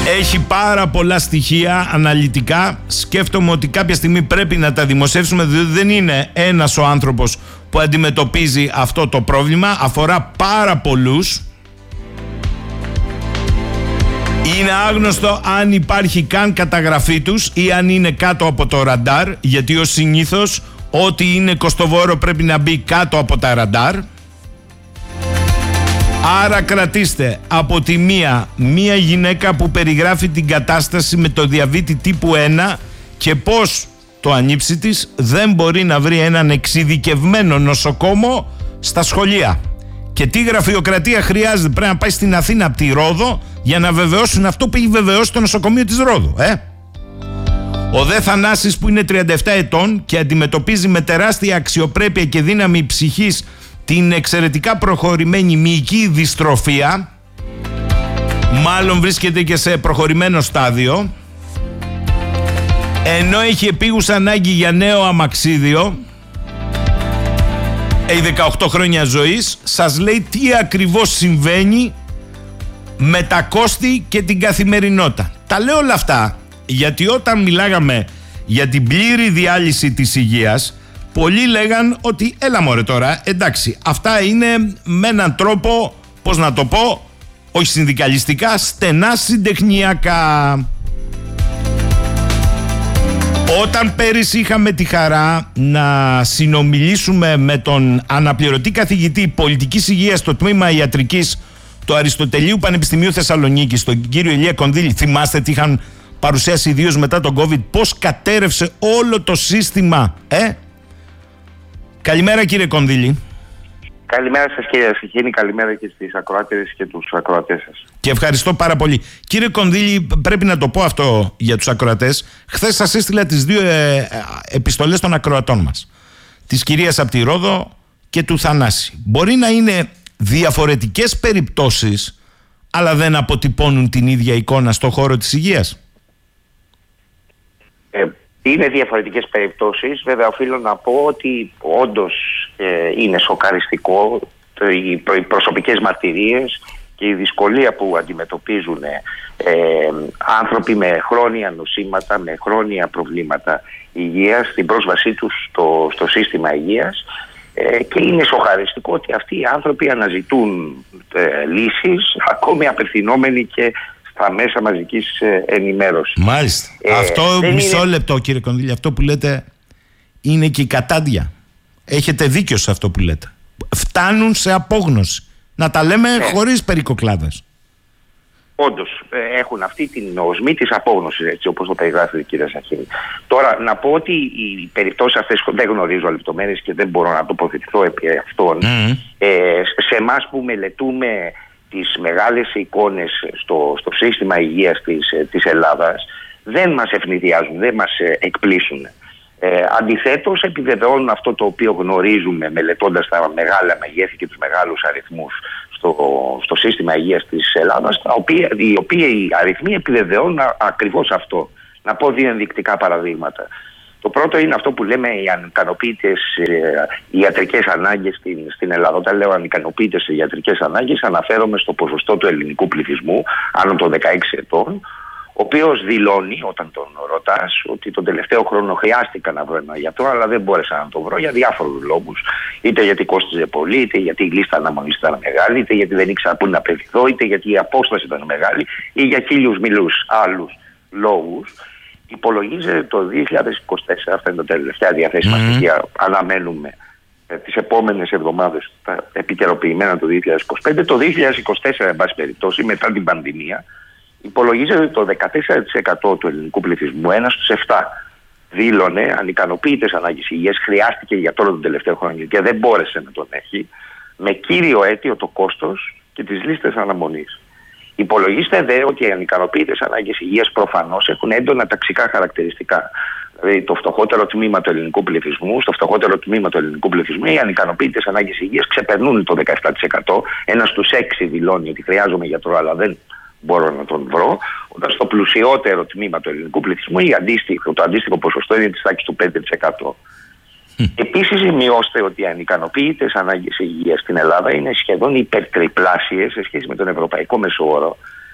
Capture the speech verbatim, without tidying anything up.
Έχει πάρα πολλά στοιχεία αναλυτικά. Σκέφτομαι ότι κάποια στιγμή πρέπει να τα δημοσιεύσουμε, διότι δεν είναι ένας ο άνθρωπος που αντιμετωπίζει αυτό το πρόβλημα. Αφορά πάρα πολλούς. Είναι άγνωστο αν υπάρχει καν καταγραφή τους ή αν είναι κάτω από το ραντάρ, γιατί ως συνήθως ό,τι είναι κοστοβόρο πρέπει να μπει κάτω από τα ραντάρ. Άρα κρατήστε από τη μία μία γυναίκα που περιγράφει την κατάσταση με το διαβήτη τύπου ένα και πως το ανήψη της δεν μπορεί να βρει έναν εξειδικευμένο νοσοκόμο στα σχολεία. Και τι γραφειοκρατία χρειάζεται, πρέπει να πάει στην Αθήνα από τη Ρόδο για να βεβαιώσουν αυτό που έχει βεβαιώσει το νοσοκομείο της Ρόδου, ε? Ο δε Θανάσης, που είναι τριάντα επτά ετών και αντιμετωπίζει με τεράστια αξιοπρέπεια και δύναμη ψυχής την εξαιρετικά προχωρημένη μυϊκή δυστροφία, μάλλον βρίσκεται και σε προχωρημένο στάδιο, ενώ έχει επίγουσα ανάγκη για νέο αμαξίδιο, έχει δεκαοκτώ χρόνια ζωής, σας λέει τι ακριβώς συμβαίνει με τα κόστη και την καθημερινότητα. Τα λέω όλα αυτά γιατί όταν μιλάγαμε για την πλήρη διάλυση της υγείας, πολλοί λέγαν ότι έλα μωρέ τώρα, εντάξει, αυτά είναι με έναν τρόπο, πώς να το πω, όχι συνδικαλιστικά, στενά συντεχνιακά. Όταν πέρυσι είχαμε τη χαρά να συνομιλήσουμε με τον αναπληρωτή καθηγητή πολιτικής υγείας στο τμήμα ιατρικής του Αριστοτελείου Πανεπιστημίου Θεσσαλονίκης, τον κύριο Ηλία Κονδύλη, θυμάστε τι είχαν παρουσιάσει ιδίως μετά τον COVID, πώς κατέρευσε όλο το σύστημα, ε? Καλημέρα κύριε Κονδύλη. Καλημέρα σας κύριε Ασυχίνη, καλημέρα και στις ακροάτες και τους ακροατές σας. Και ευχαριστώ πάρα πολύ. Κύριε Κονδύλη, πρέπει να το πω αυτό για τους ακροατές. Χθες σας έστειλα τις δύο ε, επιστολές των ακροατών μας. Της κυρίας από τη Ρόδο και του Θανάση. Μπορεί να είναι διαφορετικές περιπτώσεις, αλλά δεν αποτυπώνουν την ίδια εικόνα στον χώρο της υγείας. Ε, είναι διαφορετικές περιπτώσεις. Βέβαια οφείλω να πω ότι όντως ε, είναι σοκαριστικό το, οι, προ, οι προσωπικές μαρτυρίες και η δυσκολία που αντιμετωπίζουν ε, άνθρωποι με χρόνια νοσήματα, με χρόνια προβλήματα υγείας, στην πρόσβασή τους στο, στο σύστημα υγείας. Ε, και είναι σοκαριστικό ότι αυτοί οι άνθρωποι αναζητούν ε, λύσεις, ακόμη απευθυνόμενοι και στα μέσα μαζικής ε, ενημέρωσης. Μάλιστα. Ε, αυτό μισό είναι... λεπτό κύριε Κονδύλη, αυτό που λέτε είναι και η κατάντια. Έχετε δίκιο σε αυτό που λέτε. Φτάνουν σε απόγνωση. Να τα λέμε ναι. χωρίς περικοκλάδες. Όντως, ε, έχουν αυτή την οσμή της απόγνωσης, έτσι όπως το περιγράφει η κυρία Σαχίνη. Τώρα, να πω ότι οι περιπτώσεις αυτές δεν γνωρίζω λεπτομέρειες και δεν μπορώ να τοποθετηθώ επί αυτών. Mm. Ε, σε εμάς που μελετούμε τις μεγάλες εικόνες στο, στο σύστημα υγείας της, της Ελλάδας, δεν μας ευνηδιάζουν, δεν μας εκπλήσουν. Ε, αντιθέτως, επιβεβαιώνουν αυτό το οποίο γνωρίζουμε μελετώντας τα μεγάλα μεγέθη και τους μεγάλους αριθμούς στο, στο σύστημα υγείας της Ελλάδας, τα οποία, οι οποίοι οι αριθμοί επιβεβαιώνουν ακριβώς αυτό. Να πω δύο ενδεικτικά παραδείγματα. Το πρώτο είναι αυτό που λέμε οι ανικανοποίητες ε, ιατρικές ανάγκες στην, στην Ελλάδα. Όταν λέω ανικανοποίητες ιατρικές ανάγκες, αναφέρομαι στο ποσοστό του ελληνικού πληθυσμού άνω των δεκαέξι ετών, ο οποίος δηλώνει όταν τον ρωτάς ότι τον τελευταίο χρόνο χρειάστηκα να βρω ένα γιατρό, αλλά δεν μπόρεσα να τον βρω για διάφορους λόγους. Είτε γιατί κόστιζε πολύ, είτε γιατί η λίστα αναμονής ήταν μεγάλη, είτε γιατί δεν ήξερα πού να απευθυνθώ, είτε γιατί η απόσταση ήταν μεγάλη, ή για χίλιους μιλούς άλλους λόγους. Υπολογίζεται το δύο χιλιάδες είκοσι τέσσερα, αυτά είναι τα τελευταία διαθέσιμα mm-hmm. στοιχεία, αναμένουμε ε, τις επόμενες εβδομάδες, τα επικαιροποιημένα το δύο χιλιάδες είκοσι πέντε. Το δύο χιλιάδες είκοσι τέσσερα, εν πάση περιπτώσει, μετά την πανδημία, υπολογίζεται το δεκατέσσερα τοις εκατό του ελληνικού πληθυσμού, ένα στους επτά, δήλωνε ανικανοποίητες ανάγκες υγείας, χρειάστηκε για τώρα τον τελευταίο χρόνο και δεν μπόρεσε να τον έχει, με κύριο αίτιο το κόστος και τις λίστες αναμονής. Υπολογίστε δε ότι οι ανικανοποίητες ανάγκες υγείας προφανώς έχουν έντονα ταξικά χαρακτηριστικά. Δηλαδή, το φτωχότερο τμήμα του ελληνικού πληθυσμού, στο φτωχότερο τμήμα του ελληνικού πληθυσμού, οι ανικανοποίητες ανάγκες υγείας ξεπερνούν το δεκαεπτά τοις εκατό. Ένα στους έξι δηλώνει ότι χρειάζομαι γιατρό, αλλά δεν μπορώ να τον βρω. Όταν στο πλουσιότερο τμήμα του ελληνικού πληθυσμού, η αντίστοιχο, το αντίστοιχο ποσοστό είναι της τάξης του πέντε τοις εκατό. Mm. Επίσης, σημειώστε ότι οι ανικανοποίητες ανάγκες υγείας στην Ελλάδα είναι σχεδόν υπερτριπλάσιες σε σχέση με τον ευρωπαϊκό μέσο όρο